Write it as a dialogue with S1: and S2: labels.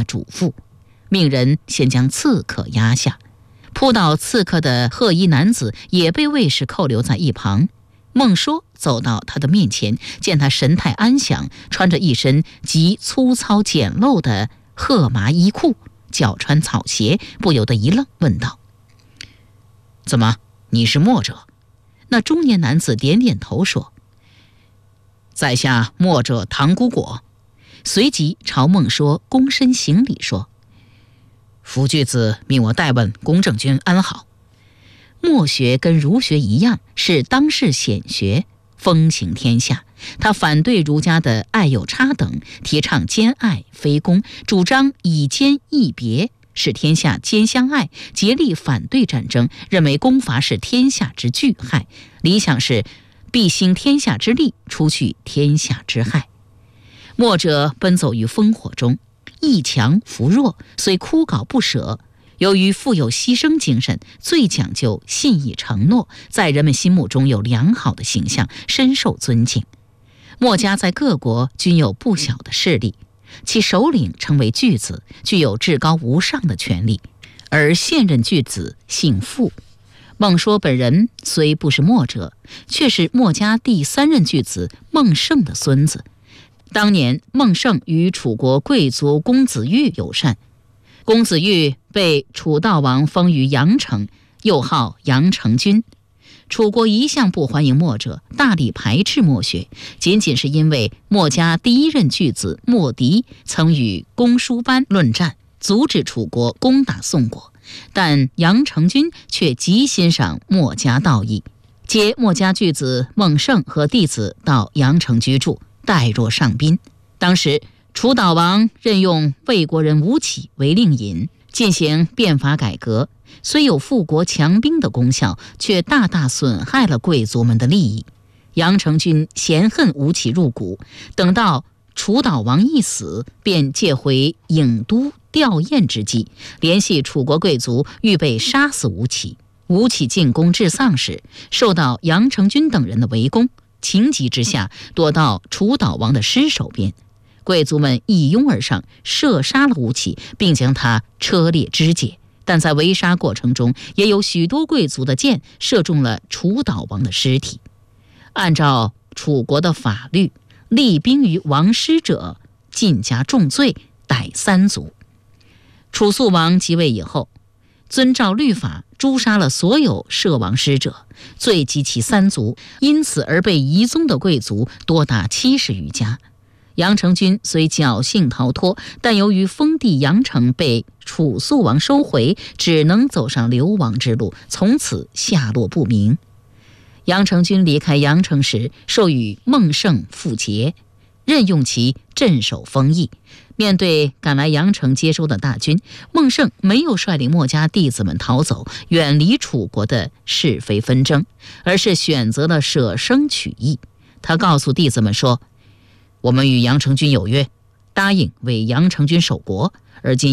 S1: 嘱咐，命人先将刺客压下。扑倒刺客的褐衣男子也被卫士扣留在一旁。孟说走到他的面前，见他神态安详，穿着一身极粗糙简陋的褐麻衣裤，脚穿草鞋，不由得一愣，问道：怎么，你是墨者？那中年男子点点头说：在下墨者唐姑果。随即朝孟说躬身行礼说：福巨子命我代问公正君安好。墨学跟儒学一样，是当世显学，风行天下。他反对儒家的爱有差等，提倡兼爱非攻，主张以兼易别，使天下兼相爱，竭力反对战争，认为攻伐是天下之巨害，理想是必兴天下之利，除去天下之害。墨者奔走于烽火中，易强扶弱，虽枯槁不舍，由于富有牺牲精神，最讲究信义承诺，在人们心目中有良好的形象，深受尊敬。墨家在各国均有不小的势力，其首领称为巨子，具有至高无上的权力，而现任巨子姓傅。孟说本人虽不是墨者，却是墨家第3任巨子孟胜的孙子。当年孟胜与楚国贵族公子玉友善，公子玉被楚悼王封于阳城，又号阳城君。楚国一向不欢迎墨者，大力排斥墨学，仅仅是因为墨家第1任巨子墨翟曾与公输班论战，阻止楚国攻打宋国，但阳城君却极欣赏墨家道义，接墨家巨子孟胜和弟子到阳城居住，待若上宾。当时楚悼王任用魏国人吴起为令尹，进行变法改革，虽有富国强兵的功效，却大大损害了贵族们的利益。阳城君嫌恨吴起入骨，等到楚悼王一死，便借回郢都吊唁之机，联系楚国贵族，预备杀死吴起。吴起进宫治丧时，受到阳城君等人的围攻，情急之下躲到楚悼王的尸首边。贵族们一拥而上，射杀了吴起，并将他车裂肢解。但在围杀过程中，也有许多贵族的箭射中了楚悼王的尸体。按照楚国的法律，立兵于王尸者，尽加重罪，逮3族。楚肃王即位以后，遵照律法诛杀了所有涉王尸者，罪及其3族，因此而被遗踪的贵族多达70余家。阳城君虽侥幸逃脱，但由于封地阳城被楚肃王收回，只能走上流亡之路，从此下落不明。阳城君离开阳城时，授予孟胜副节，任用其镇守封邑。面对赶来阳城接收的大军，孟胜没有率领墨家弟子们逃走，远离楚国的是非纷争，而是选择了舍生取义。他告诉弟子们说：我们与阳城君有约，答应为阳城君守国，而今